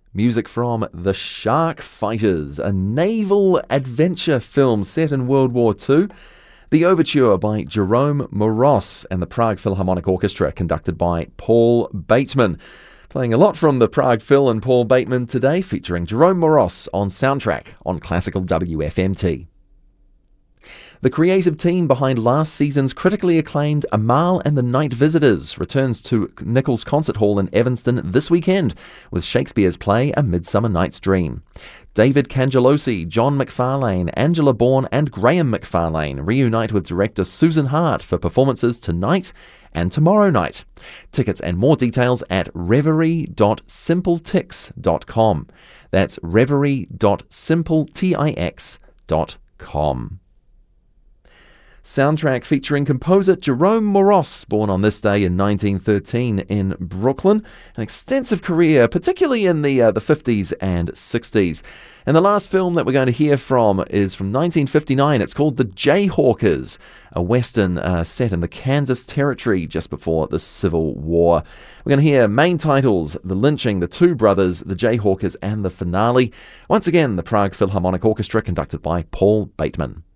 Music from The Shark Fighters, a naval adventure film set in World War II. The Overture by Jerome Moross and the Prague Philharmonic Orchestra, conducted by Paul Bateman. Playing a lot from the Prague Phil and Paul Bateman today, featuring Jerome Moross on Soundtrack on Classical WFMT. The creative team behind last season's critically acclaimed Amal and the Night Visitors returns to Nichols Concert Hall in Evanston this weekend with Shakespeare's play A Midsummer Night's Dream. David Cangelosi, John McFarlane, Angela Bourne and Graham McFarlane reunite with director Susan Hart for performances tonight and tomorrow night. Tickets and more details at reverie.simpletix.com. That's reverie.simpletix.com. Soundtrack featuring composer Jerome Moross, born on this day in 1913 in Brooklyn. An extensive career, particularly in the 50s and 60s. And the last film that we're going to hear from is from 1959. It's called The Jayhawkers, a western set in the Kansas Territory just before the Civil War. We're going to hear main titles: The Lynching, The Two Brothers, The Jayhawkers, and the finale. Once again, the Prague Philharmonic Orchestra, conducted by Paul Bateman.